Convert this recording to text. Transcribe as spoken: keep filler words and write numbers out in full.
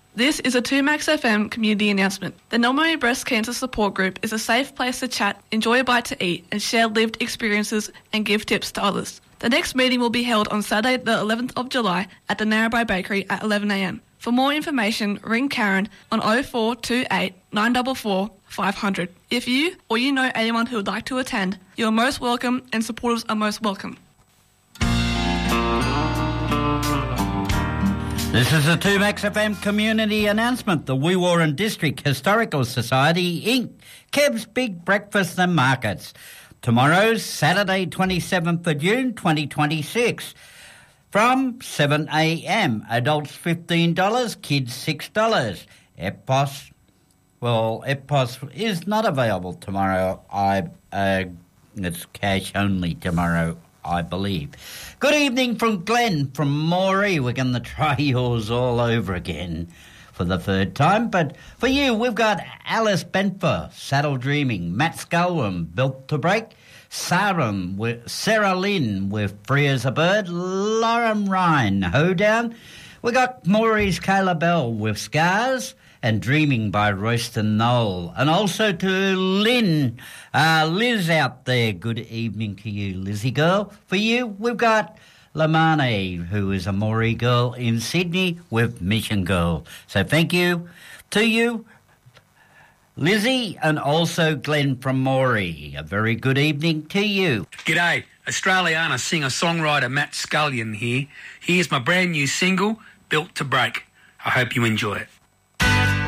This is a two Max F M community announcement. The Nomoe Breast Cancer Support Group is a safe place to chat, enjoy a bite to eat, and share lived experiences and give tips to others. The next meeting will be held on Saturday the eleventh of July at the Narrabri Bakery at eleven a m. For more information, ring Karen on oh four two eight, nine four four, five hundred. If you or you know anyone who would like to attend, you are most welcome and supporters are most welcome. This is a two Max F M community announcement. The Wee Warren District Historical Society, Incorporated. Keb's Big Breakfast and Markets. Tomorrow's Saturday, twenty-seventh of June, twenty twenty-six. From seven a m. Adults fifteen dollars, kids six dollars. E P O S, well, E P O S is not available tomorrow. I uh, It's cash only tomorrow, I believe. Good evening from Glenn, from Moree. We're going to try yours all over again for the third time. But for you, we've got Alice Benfer, Saddle Dreaming, Matt Sculwin, Built to Break, Sarah, with, Sarah Lynn with Free as a Bird, Lauren Ryan, Hoedown. We got Maurice Kayla Bell with Scars and Dreaming by Royston Knoll. And also to Lynn, uh, Liz out there, good evening to you, Lizzie girl. For you, we've got Lamane, who is a Moree girl in Sydney with Mission Girl. So thank you to you, Lizzie, and also Glenn from Moree. A very good evening to you. G'day, Australiana singer-songwriter Matt Scullion here. Here's my brand new single, Built to Break. I hope you enjoy it.